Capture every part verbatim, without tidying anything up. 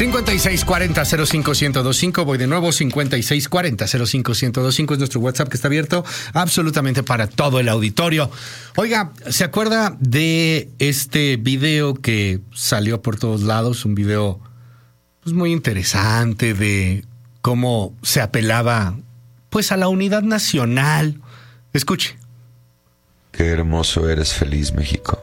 cincuenta y seis cuarenta cero cinco uno cero dos cinco. Voy de nuevo, cincuenta y seis cuarenta cero cinco uno cero dos cinco es nuestro WhatsApp que está abierto absolutamente para todo el auditorio. Oiga, ¿se acuerda de este video que salió por todos lados? Un video pues, muy interesante de cómo se apelaba pues a la unidad nacional. Escuche. Qué hermoso eres, feliz México.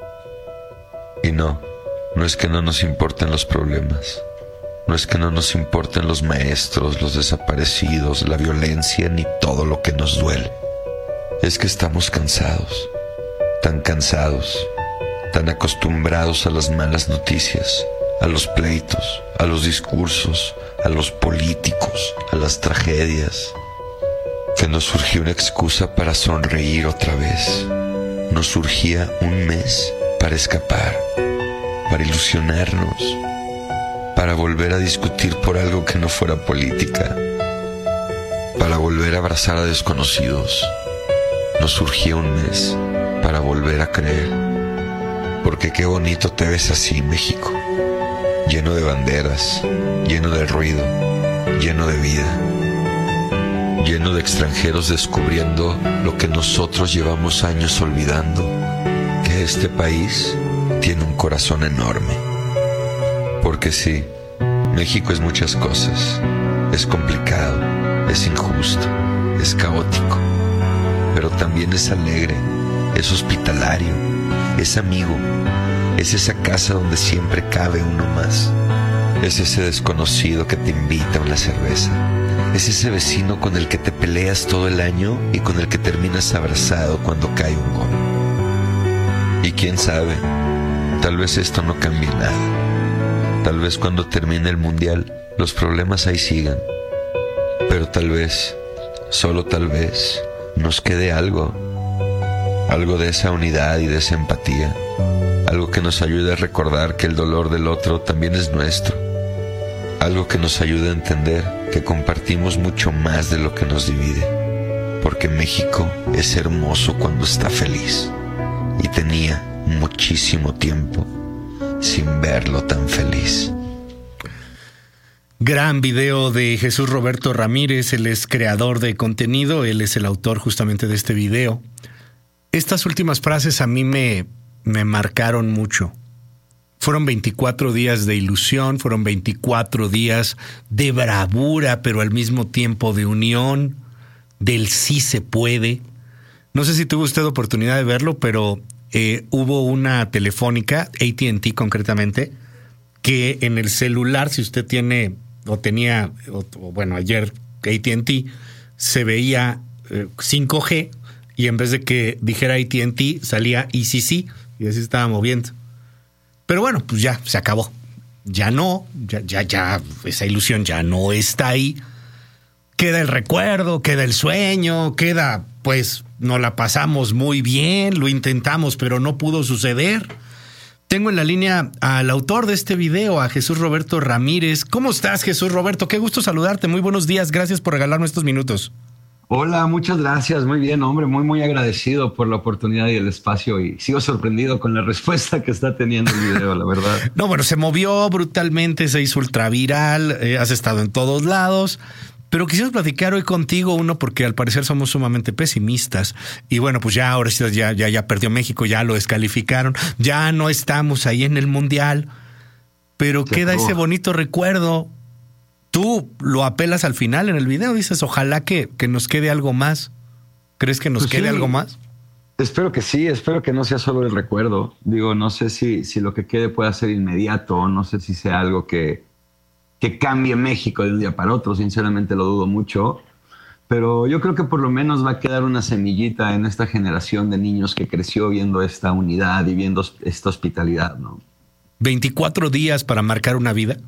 Y no, no es que no nos importen los problemas. No es que no nos importen los maestros, los desaparecidos, la violencia, ni todo lo que nos duele. Es que estamos cansados, tan cansados, tan acostumbrados a las malas noticias, a los pleitos, a los discursos, a los políticos, a las tragedias, que nos surgió una excusa para sonreír otra vez. Nos surgía un mes para escapar, para ilusionarnos, para volver a discutir por algo que no fuera política, para volver a abrazar a desconocidos. Nos surgía un mes para volver a creer, porque qué bonito te ves así, México, lleno de banderas, lleno de ruido, lleno de vida, lleno de extranjeros descubriendo lo que nosotros llevamos años olvidando, que este país tiene un corazón enorme. Porque sí, México es muchas cosas. Es complicado, es injusto, es caótico, pero también es alegre, es hospitalario, es amigo, es esa casa donde siempre cabe uno más. Es ese desconocido que te invita a una cerveza. Es ese vecino con el que te peleas todo el año y con el que terminas abrazado cuando cae un gol. Y quién sabe, tal vez esto no cambie nada. Tal vez cuando termine el mundial los problemas ahí sigan. Pero tal vez, solo tal vez, nos quede algo. Algo de esa unidad y de esa empatía. Algo que nos ayude a recordar que el dolor del otro también es nuestro. Algo que nos ayude a entender que compartimos mucho más de lo que nos divide. Porque México es hermoso cuando está feliz. Y tenía muchísimo tiempo sin verlo tan feliz. Gran video de Jesús Roberto Ramírez. Él es creador de contenido. Él es el autor justamente de este video. Estas últimas frases a mí me, me marcaron mucho. Fueron veinticuatro días de ilusión, fueron veinticuatro días de bravura, pero al mismo tiempo de unión, del sí se puede. No sé si tuvo usted oportunidad de verlo, pero eh, hubo una telefónica, A T and T concretamente, que en el celular, si usted tiene o tenía, o, o bueno, ayer A T and T, se veía eh, cinco G y en vez de que dijera A T and T, salía E C C y así estaba moviendo. Pero bueno, pues ya se acabó. Ya no, ya, ya, ya, esa ilusión ya no está ahí. Queda el recuerdo, queda el sueño, queda, pues, nos la pasamos muy bien, lo intentamos, pero no pudo suceder. Tengo en la línea al autor de este video, a Jesús Roberto Ramírez. ¿Cómo estás, Jesús Roberto? Qué gusto saludarte. Muy buenos días. Gracias por regalarme estos minutos. Hola, muchas gracias. Muy bien, hombre. Muy, muy agradecido por la oportunidad y el espacio. Y sigo sorprendido con la respuesta que está teniendo el video, la verdad. No, bueno, se movió brutalmente, se hizo ultraviral, eh, has estado en todos lados. Pero quisiera platicar hoy contigo, uno, porque al parecer somos sumamente pesimistas. Y bueno, pues ya ahora sí, ya, ya, ya perdió México, ya lo descalificaron, ya no estamos ahí en el Mundial. Pero se queda acabó ese bonito recuerdo. Tú lo apelas al final en el video, dices, ojalá que, que nos quede algo más. ¿Crees que nos pues quede sí, algo más? Espero que sí, espero que no sea solo el recuerdo. Digo, no sé si, si lo que quede pueda ser inmediato, no sé si sea algo que, que cambie México de un día para otro, sinceramente lo dudo mucho. Pero yo creo que por lo menos va a quedar una semillita en esta generación de niños que creció viendo esta unidad y viendo esta hospitalidad, ¿no? ¿veinticuatro días para marcar una vida?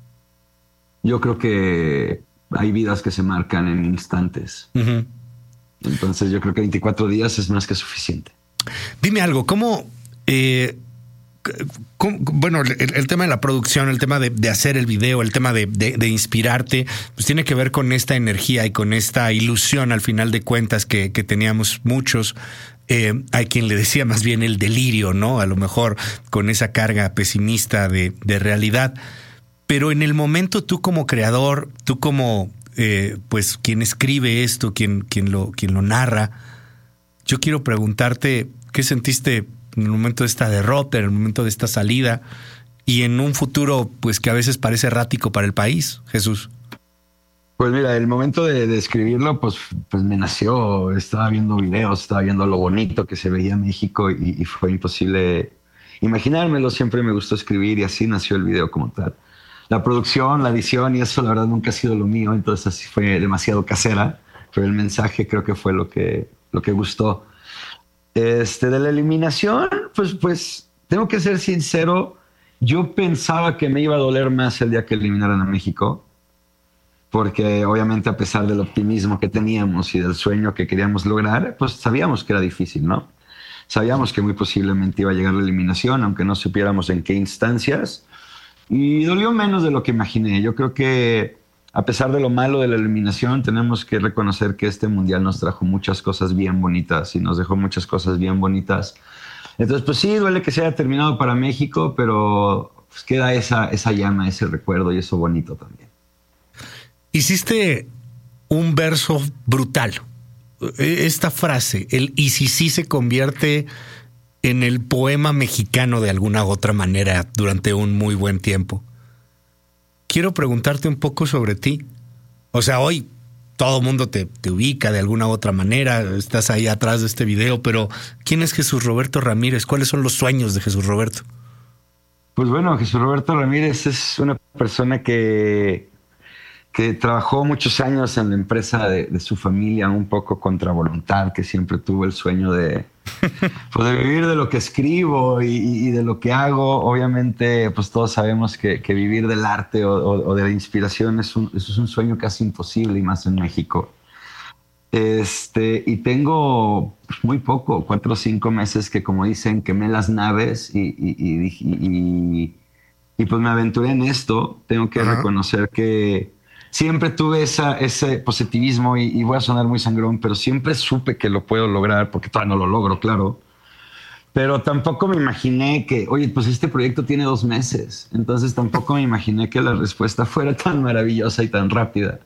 Yo creo que hay vidas que se marcan en instantes. Uh-huh. Entonces yo creo que veinticuatro días es más que suficiente. Dime algo, ¿cómo... Eh, cómo bueno, el, el tema de la producción, el tema de, de hacer el video, el tema de, de, de inspirarte, pues tiene que ver con esta energía y con esta ilusión al final de cuentas que, que teníamos muchos. Eh, hay quien le decía más bien el delirio, ¿no? A lo mejor con esa carga pesimista de, de realidad. Pero en el momento tú como creador, tú como eh, pues quien escribe esto, quien, quien, lo, quien lo narra, yo quiero preguntarte qué sentiste en el momento de esta derrota, en el momento de esta salida y en un futuro pues que a veces parece errático para el país, Jesús. Pues mira, el momento de, de escribirlo, pues, pues me nació, estaba viendo videos, estaba viendo lo bonito que se veía México y, y fue imposible imaginármelo. Siempre me gustó escribir y así nació el video como tal. La producción, la edición y eso la verdad nunca ha sido lo mío, entonces así fue demasiado casera, pero el mensaje creo que fue lo que, lo que gustó. Este, de la eliminación, pues, pues tengo que ser sincero, yo pensaba que me iba a doler más el día que eliminaran a México, porque obviamente a pesar del optimismo que teníamos y del sueño que queríamos lograr, pues sabíamos que era difícil, ¿no? Sabíamos que muy posiblemente iba a llegar la eliminación, aunque no supiéramos en qué instancias, y dolió menos de lo que imaginé. Yo creo que a pesar de lo malo de la eliminación, tenemos que reconocer que este mundial nos trajo muchas cosas bien bonitas y nos dejó muchas cosas bien bonitas. Entonces, pues sí, duele que se haya terminado para México, pero pues queda esa, esa llama, ese recuerdo y eso bonito también. Hiciste un verso brutal. Esta frase, el y si sí se convierte en el poema mexicano de alguna u otra manera durante un muy buen tiempo. Quiero preguntarte un poco sobre ti. O sea, hoy todo el mundo te, te ubica de alguna u otra manera, estás ahí atrás de este video, pero ¿quién es Jesús Roberto Ramírez? ¿Cuáles son los sueños de Jesús Roberto? Pues bueno, Jesús Roberto Ramírez es una persona que... que trabajó muchos años en la empresa de, de su familia, un poco contra voluntad, que siempre tuvo el sueño de, pues de vivir de lo que escribo y, y de lo que hago. Obviamente, pues todos sabemos que, que vivir del arte o, o, o de la inspiración es un, es un sueño casi imposible, y más en México. Este, y tengo muy poco, cuatro o cinco meses que, como dicen, quemé las naves y, y, y, y, y, y pues me aventuré en esto. Tengo que Ajá. reconocer que siempre tuve esa, ese positivismo y, y voy a sonar muy sangrón, pero siempre supe que lo puedo lograr, porque todavía no lo logro, claro. Pero tampoco me imaginé que, oye, pues este proyecto tiene dos meses. Entonces tampoco me imaginé que la respuesta fuera tan maravillosa y tan rápida.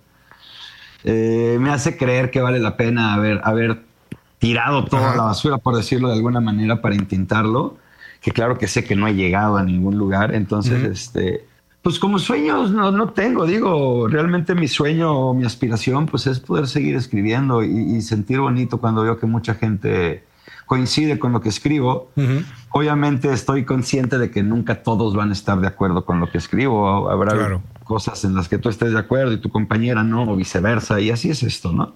Eh, me hace creer que vale la pena haber, haber tirado toda la basura, por decirlo de alguna manera, para intentarlo. Que claro que sé que no he llegado a ningún lugar. Entonces, uh-huh. este... pues como sueños no, no tengo, digo, realmente mi sueño o mi aspiración pues es poder seguir escribiendo y, y sentir bonito cuando veo que mucha gente coincide con lo que escribo. Uh-huh. Obviamente estoy consciente de que nunca todos van a estar de acuerdo con lo que escribo. Habrá claro. cosas en las que tú estés de acuerdo y tu compañera no, o viceversa, y así es esto, ¿no?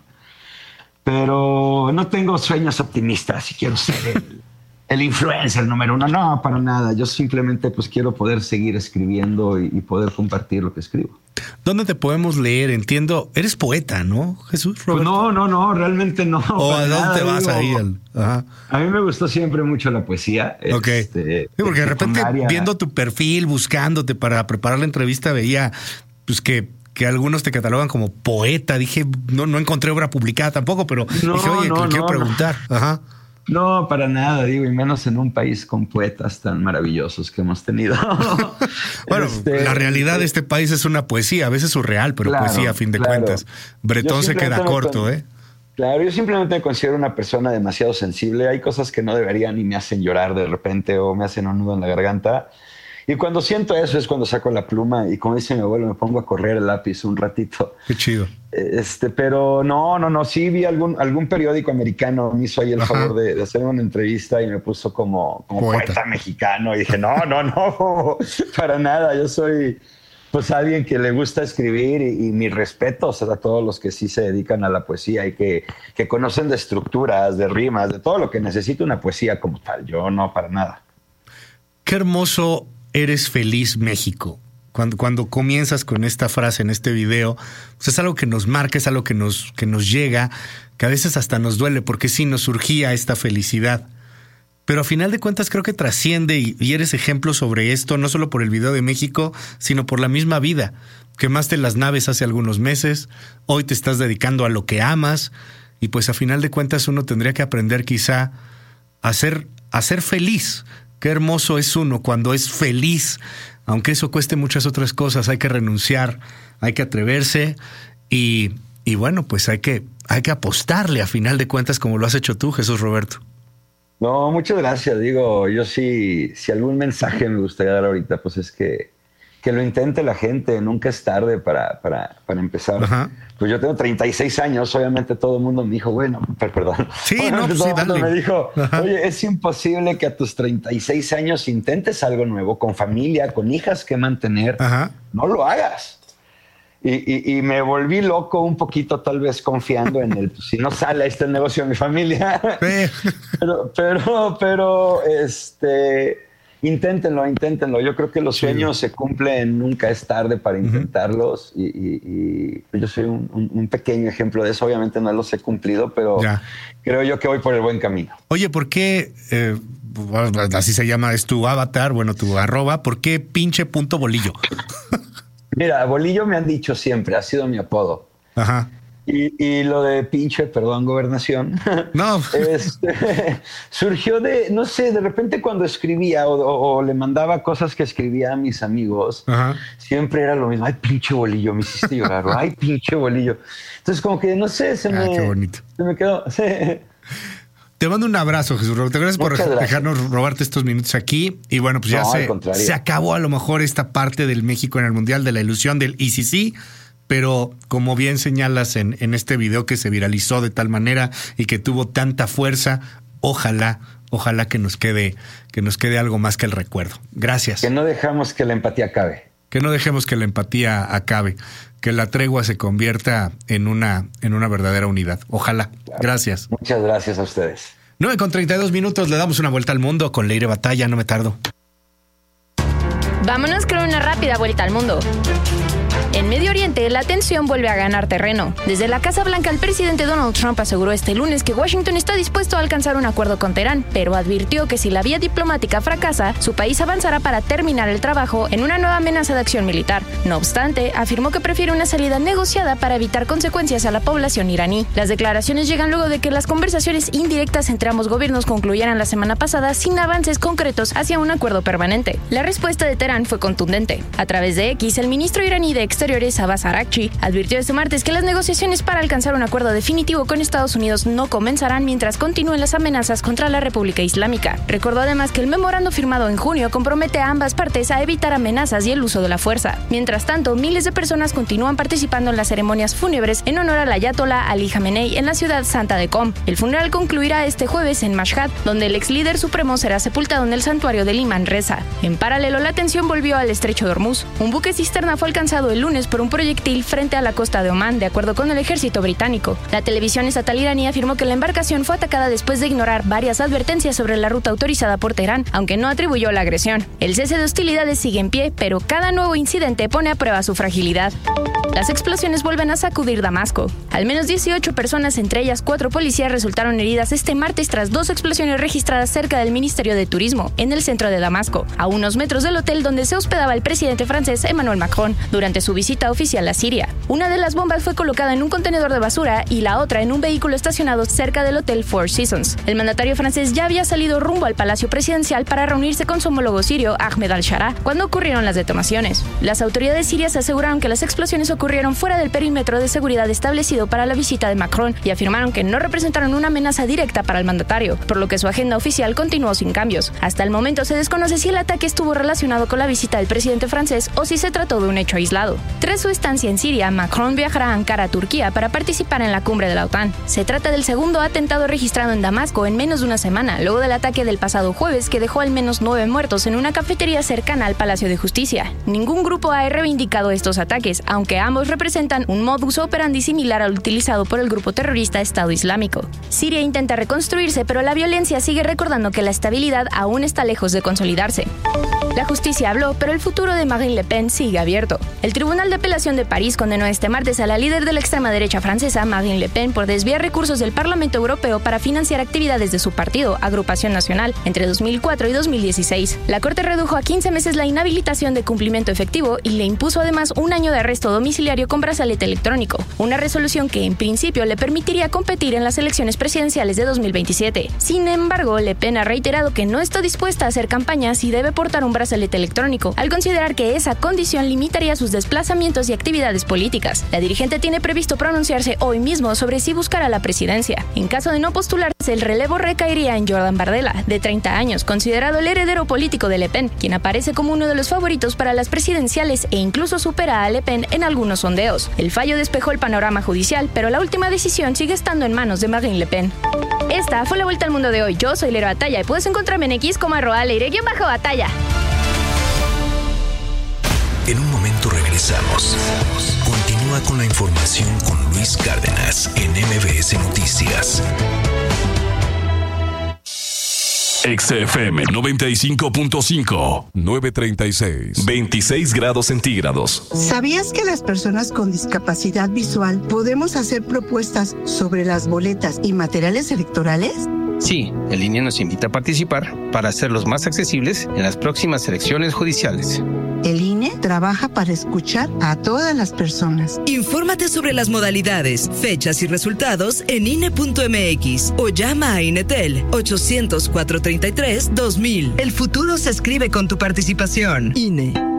Pero no tengo sueños optimistas y quiero ser el... el influencer número uno, no, para nada. Yo simplemente pues quiero poder seguir escribiendo y, y poder compartir lo que escribo. ¿Dónde te podemos leer? Entiendo, eres poeta, ¿no, Jesús Roberto? Pues no, no, no, realmente no. ¿O a dónde nada, te vas ahí? Al... Ajá. A mí me gustó siempre mucho la poesía. Ok. Este, sí, porque de repente secundaria... viendo tu perfil, buscándote para preparar la entrevista, veía pues que... que algunos te catalogan como poeta. Dije, no, no encontré obra publicada tampoco, pero no, dije, oye, no, que quiero no, preguntar. No. Ajá. No, para nada, digo, y menos en un país con poetas tan maravillosos que hemos tenido. Bueno, este, la realidad de este país es una poesía, a veces surreal, pero claro, poesía a fin de claro. cuentas. Bretón se queda corto, con, ¿eh? Claro, yo simplemente me considero una persona demasiado sensible. Hay cosas que no deberían y me hacen llorar de repente o me hacen un nudo en la garganta. Y cuando siento eso es cuando saco la pluma y, como dice mi abuelo, me pongo a correr el lápiz un ratito. Qué chido. Este, pero no, no, no. Sí vi algún, algún periódico americano, me hizo ahí el Ajá. favor de, de hacerme una entrevista y me puso como, como poeta. poeta mexicano. Y dije, no, no, no, para nada. Yo soy pues alguien que le gusta escribir y, y mis respetos a todos los que sí se dedican a la poesía y que, que conocen de estructuras, de rimas, de todo lo que necesita una poesía como tal. Yo no, para nada. Qué hermoso. Eres feliz, México. Cuando, cuando comienzas con esta frase en este video, pues es algo que nos marca, es algo que nos, que nos llega, que a veces hasta nos duele, porque sí nos surgía esta felicidad. Pero a final de cuentas creo que trasciende y, y eres ejemplo sobre esto, no solo por el video de México, sino por la misma vida. Quemaste las naves hace algunos meses, hoy te estás dedicando a lo que amas, y pues a final de cuentas uno tendría que aprender quizá a ser, a ser feliz. Qué hermoso es uno cuando es feliz aunque eso cueste muchas otras cosas, hay que renunciar, hay que atreverse y, y bueno, pues hay que, hay que apostarle a final de cuentas como lo has hecho tú, Jesús Roberto. No, muchas gracias. Digo, yo sí, si algún mensaje me gustaría dar ahorita, pues es que, que lo intente la gente. Nunca es tarde para, para, para empezar. Ajá. Pues yo tengo treinta y seis años. Obviamente todo el mundo me dijo, bueno, perdón. Sí, no, pues todo sí, el mundo dale. me dijo, Ajá. oye, es imposible que a tus treinta y seis años intentes algo nuevo, con familia, con hijas que mantener. Ajá. No lo hagas. Y, y, y me volví loco un poquito, tal vez confiando en el, pues, si no sale este negocio de mi familia. Sí. Pero, pero, pero, este, inténtenlo, inténtenlo. Yo creo que los Sí. sueños se cumplen, nunca es tarde para intentarlos. Uh-huh. y, y, y yo soy un, un, un pequeño ejemplo de eso. Obviamente no los he cumplido, pero ya. Creo yo que voy por el buen camino. Oye, ¿por qué, eh, así se llama, es tu avatar, bueno, tu arroba, ¿por qué pinche punto bolillo? Mira, Bolillo me han dicho siempre, ha sido mi apodo. Ajá. Y, y lo de pinche, perdón, gobernación, no. este, surgió de, no sé, de repente cuando escribía o, o, o le mandaba cosas que escribía a mis amigos, ajá, siempre era lo mismo. Ay, pinche Bolillo, me hiciste llorar. Ay, pinche Bolillo. Entonces, como que, no sé, se, ah, me, qué bonito. se me quedó. Sí. Te mando un abrazo, Jesús Roberto. Gracias Muchas por gracias. dejarnos robarte estos minutos aquí. Y bueno, pues ya no, se, se acabó a lo mejor esta parte del México en el Mundial, de la ilusión del y sí sí. Pero como bien señalas en, en este video que se viralizó de tal manera y que tuvo tanta fuerza, ojalá, ojalá que nos quede, que nos quede algo más que el recuerdo. Gracias. Que no dejamos que la empatía acabe. Que no dejemos que la empatía acabe. Que la tregua se convierta en una, en una verdadera unidad. Ojalá. Claro. Gracias. Muchas gracias a ustedes. nueve con treinta y dos minutos, le damos una vuelta al mundo con Leire Batalla, no me tardo. Vámonos con una rápida vuelta al mundo. En Medio Oriente, la tensión vuelve a ganar terreno. Desde la Casa Blanca, el presidente Donald Trump aseguró este lunes que Washington está dispuesto a alcanzar un acuerdo con Teherán, pero advirtió que si la vía diplomática fracasa, su país avanzará para terminar el trabajo en una nueva amenaza de acción militar. No obstante, afirmó que prefiere una salida negociada para evitar consecuencias a la población iraní. Las declaraciones llegan luego de que las conversaciones indirectas entre ambos gobiernos concluyeran la semana pasada sin avances concretos hacia un acuerdo permanente. La respuesta de Teherán fue contundente. A través de X, el ministro iraní de Exteriores Abbas Araghchi advirtió este martes que las negociaciones para alcanzar un acuerdo definitivo con Estados Unidos no comenzarán mientras continúen las amenazas contra la República Islámica. Recordó además que el memorando firmado en junio compromete a ambas partes a evitar amenazas y el uso de la fuerza. Mientras tanto, miles de personas continúan participando en las ceremonias fúnebres en honor al ayatolá Ali Khamenei en la ciudad santa de Qom. El funeral concluirá este jueves en Mashhad, donde el ex líder supremo será sepultado en el santuario del Imán Reza. En paralelo, la tensión volvió al estrecho de Hormuz. Un buque cisterna fue alcanzado el lunes por un proyectil frente a la costa de Omán, de acuerdo con el ejército británico. La televisión estatal iraní afirmó que la embarcación fue atacada después de ignorar varias advertencias sobre la ruta autorizada por Teherán, aunque no atribuyó la agresión. El cese de hostilidades sigue en pie, pero cada nuevo incidente pone a prueba su fragilidad. Las explosiones vuelven a sacudir Damasco. Al menos dieciocho personas, entre ellas cuatro policías, resultaron heridas este martes tras dos explosiones registradas cerca del Ministerio de Turismo, en el centro de Damasco, a unos metros del hotel donde se hospedaba el presidente francés Emmanuel Macron durante su visita oficial a Siria. Una de las bombas fue colocada en un contenedor de basura y la otra en un vehículo estacionado cerca del hotel Four Seasons. El mandatario francés ya había salido rumbo al Palacio Presidencial para reunirse con su homólogo sirio Ahmed al-Shara cuando ocurrieron las detonaciones. Las autoridades sirias aseguraron que las explosiones ocurrieron fuera del perímetro de seguridad establecido para la visita de Macron y afirmaron que no representaron una amenaza directa para el mandatario, por lo que su agenda oficial continuó sin cambios. Hasta el momento se desconoce si el ataque estuvo relacionado con la visita del presidente francés o si se trató de un hecho aislado. Tras su estancia en Siria, Macron viajará a Ankara, Turquía, para participar en la cumbre de la OTAN. Se trata del segundo atentado registrado en Damasco en menos de una semana, luego del ataque del pasado jueves que dejó al menos nueve muertos en una cafetería cercana al Palacio de Justicia. Ningún grupo ha reivindicado estos ataques, aunque ambos representan un modus operandi similar al utilizado por el grupo terrorista Estado Islámico. Siria intenta reconstruirse, pero la violencia sigue recordando que la estabilidad aún está lejos de consolidarse. La justicia habló, pero el futuro de Marine Le Pen sigue abierto. El Tribunal de Apelación de París condenó este martes a la líder de la extrema derecha francesa, Marine Le Pen, por desviar recursos del Parlamento Europeo para financiar actividades de su partido, Agrupación Nacional, entre dos mil cuatro y dos mil dieciséis. La Corte redujo a quince meses la inhabilitación de cumplimiento efectivo y le impuso además un año de arresto domiciliario con brazalete electrónico, una resolución que en principio le permitiría competir en las elecciones presidenciales de dos mil veintisiete. Sin embargo, Le Pen ha reiterado que no está dispuesta a hacer campaña si debe portar un brazalete brazalete electrónico, al considerar que esa condición limitaría sus desplazamientos y actividades políticas. La dirigente tiene previsto pronunciarse hoy mismo sobre si buscará la presidencia. En caso de no postularse, el relevo recaería en Jordan Bardella, de treinta años, considerado el heredero político de Le Pen, quien aparece como uno de los favoritos para las presidenciales e incluso supera a Le Pen en algunos sondeos. El fallo despejó el panorama judicial, pero la última decisión sigue estando en manos de Marine Le Pen. Esta fue la vuelta al mundo de hoy. Yo soy Lera Batalla y puedes encontrarme en X como arroba leire-batalla. En un momento regresamos. Continúa con la información con Luis Cárdenas en M B S Noticias. X F M noventa y cinco punto cinco, nueve treinta y seis, veintiséis grados centígrados. ¿Sabías que las personas con discapacidad visual podemos hacer propuestas sobre las boletas y materiales electorales? Sí, el I N E nos invita a participar para hacerlos más accesibles en las próximas elecciones judiciales. El I N E trabaja para escuchar a todas las personas. Infórmate sobre las modalidades, fechas y resultados en I N E punto M X o llama a INETEL ochocientos, cuatrocientos treinta y tres, dos mil. El futuro se escribe con tu participación. I N E.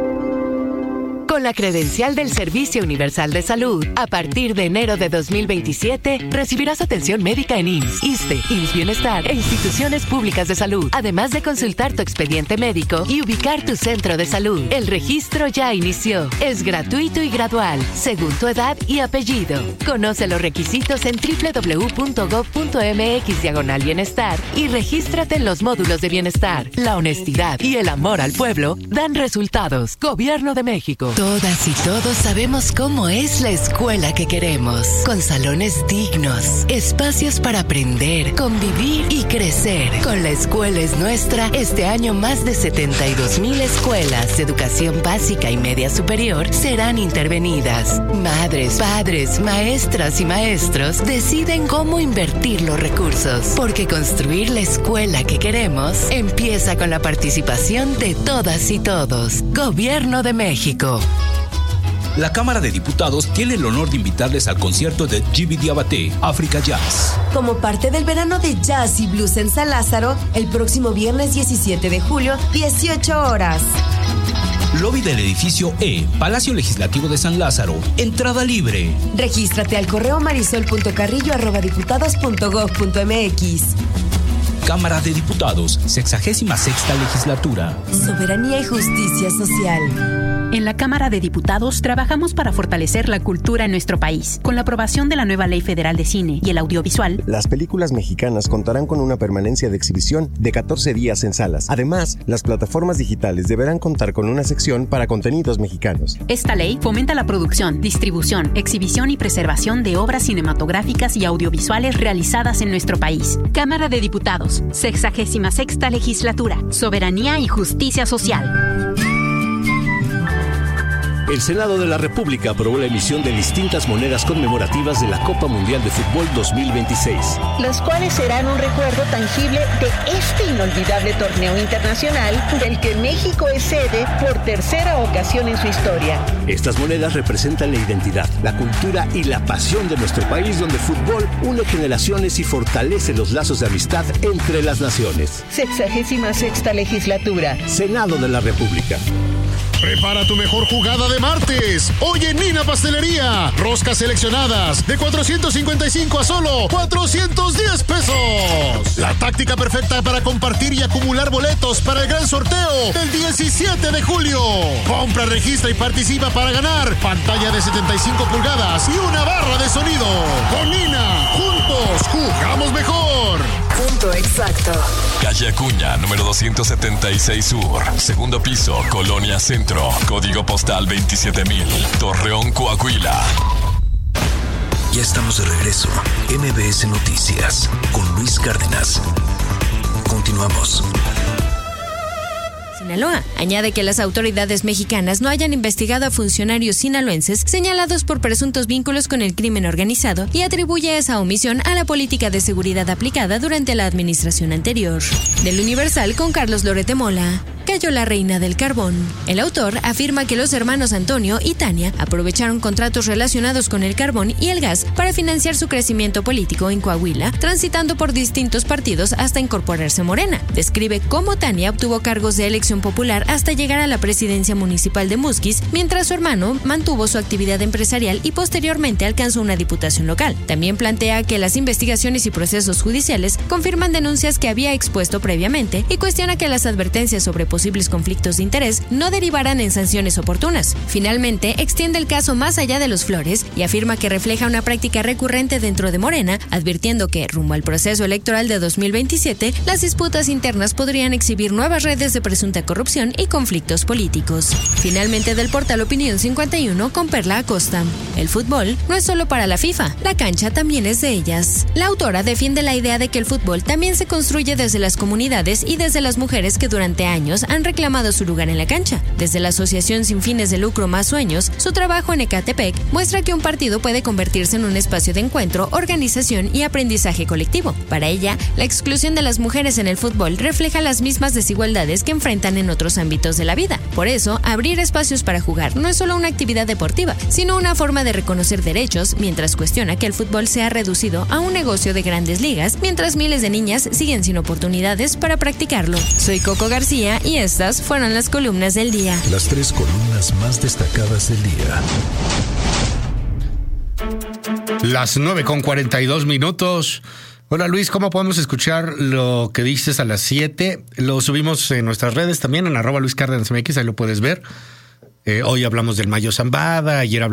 Con la credencial del Servicio Universal de Salud, a partir de enero de dos mil veintisiete, recibirás atención médica en I M S S, ISSSTE, I M S S Bienestar e instituciones públicas de salud, además de consultar tu expediente médico y ubicar tu centro de salud. El registro ya inició. Es gratuito y gradual, según tu edad y apellido. Conoce los requisitos en doble u doble u doble u punto gob punto m x diagonal bienestar y regístrate en los módulos de bienestar. La honestidad y el amor al pueblo dan resultados. Gobierno de México. Todas y todos sabemos cómo es la escuela que queremos, con salones dignos, espacios para aprender, convivir y crecer. Con La Escuela es Nuestra, este año más de setenta y dos mil escuelas de educación básica y media superior serán intervenidas. Madres, padres, maestras y maestros deciden cómo invertir los recursos, porque construir la escuela que queremos empieza con la participación de todas y todos. Gobierno de México. La Cámara de Diputados tiene el honor de invitarles al concierto de Djiby Diabaté, África Jazz. Como parte del verano de jazz y blues en San Lázaro, el próximo viernes diecisiete de julio, dieciocho horas. Lobby del edificio E, Palacio Legislativo de San Lázaro. Entrada libre. Regístrate al correo marisol punto carrillo arroba diputados punto gob punto m x. Cámara de Diputados, sexagésima sexta legislatura. Soberanía y justicia social. En la Cámara de Diputados trabajamos para fortalecer la cultura en nuestro país. Con la aprobación de la nueva Ley Federal de Cine y el Audiovisual, las películas mexicanas contarán con una permanencia de exhibición de catorce días en salas. Además, las plataformas digitales deberán contar con una sección para contenidos mexicanos. Esta ley fomenta la producción, distribución, exhibición y preservación de obras cinematográficas y audiovisuales realizadas en nuestro país. Cámara de Diputados, sexagésima sexta legislatura. Soberanía y justicia social. El Senado de la República aprobó la emisión de distintas monedas conmemorativas de la Copa Mundial de Fútbol dos mil veintiséis. Las cuales serán un recuerdo tangible de este inolvidable torneo internacional del que México es sede por tercera ocasión en su historia. Estas monedas representan la identidad, la cultura y la pasión de nuestro país, donde el fútbol une generaciones y fortalece los lazos de amistad entre las naciones. Sexagésima sexta legislatura. Senado de la República. Prepara tu mejor jugada de martes. Hoy en Nina Pastelería. Roscas seleccionadas de cuatrocientos cincuenta y cinco a solo cuatrocientos diez pesos. La táctica perfecta para compartir y acumular boletos para el gran sorteo del diecisiete de julio. Compra, registra y participa para ganar pantalla de setenta y cinco pulgadas y una barra de sonido. Con Nina, juntos jugamos mejor. Punto exacto. Calle Acuña, número doscientos setenta y seis Sur. Segundo piso, Colonia Centro. Código postal veintisiete mil. Torreón, Coahuila. Ya estamos de regreso. M B S Noticias con Luis Cárdenas. Continuamos. Sinaloa. Añade que las autoridades mexicanas no hayan investigado a funcionarios sinaloenses señalados por presuntos vínculos con el crimen organizado y atribuye esa omisión a la política de seguridad aplicada durante la administración anterior. Del Universal con Carlos Lorete Mola. cayó la reina del carbón. El autor afirma que los hermanos Antonio y Tania aprovecharon contratos relacionados con el carbón y el gas para financiar su crecimiento político en Coahuila, transitando por distintos partidos hasta incorporarse a Morena. Describe cómo Tania obtuvo cargos de elección popular hasta llegar a la presidencia municipal de Musquis, mientras su hermano mantuvo su actividad empresarial y posteriormente alcanzó una diputación local. También plantea que las investigaciones y procesos judiciales confirman denuncias que había expuesto previamente y cuestiona que las advertencias sobre posibles conflictos de interés no derivaran en sanciones oportunas. Finalmente, extiende el caso más allá de los Flores y afirma que refleja una práctica recurrente dentro de Morena, advirtiendo que, rumbo al proceso electoral de dos mil veintisiete, las disputas internas podrían exhibir nuevas redes de presunta corrupción y conflictos políticos. Finalmente, del portal Opinión cincuenta y uno con Perla Acosta. El fútbol no es solo para la FIFA, la cancha también es de ellas. La autora defiende la idea de que el fútbol también se construye desde las comunidades y desde las mujeres que durante años han reclamado su lugar en la cancha. Desde la asociación sin fines de lucro Más Sueños, su trabajo en Ecatepec muestra que un partido puede convertirse en un espacio de encuentro, organización y aprendizaje colectivo. Para ella, la exclusión de las mujeres en el fútbol refleja las mismas desigualdades que enfrentan en otros ámbitos de la vida. Por eso, abrir espacios para jugar no es solo una actividad deportiva, sino una forma de reconocer derechos, mientras cuestiona que el fútbol se ha reducido a un negocio de grandes ligas, mientras miles de niñas siguen sin oportunidades para practicarlo. Soy Coco García y estas fueron las columnas del día. Las tres columnas más destacadas del día. Las nueve con cuarenta y dos minutos. Hola Luis, ¿cómo podemos escuchar lo que dices a las siete? Lo subimos en nuestras redes también, en arroba Luis Cárdenas M X, ahí lo puedes ver. Eh, hoy hablamos del Mayo Zambada, ayer hablamos